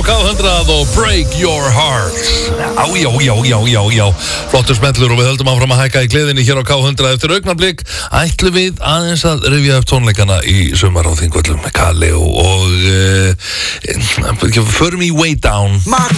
K100 og Break Your Heart. Já. Flottur smellur og við höldum áfram að hækka í gleðinni hér á K100 eftir augnablik. Ætlum við aðeins að rifja upp tónleikana í sumar á Þingvöllum með Kalli og förum í Way Down.